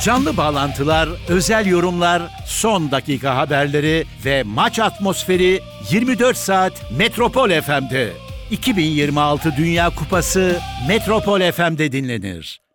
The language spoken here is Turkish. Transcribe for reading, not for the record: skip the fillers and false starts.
Canlı bağlantılar, özel yorumlar, son dakika haberleri ve maç atmosferi 24 saat Metropol FM'de. 2026 Dünya Kupası Metropol FM'de dinlenir.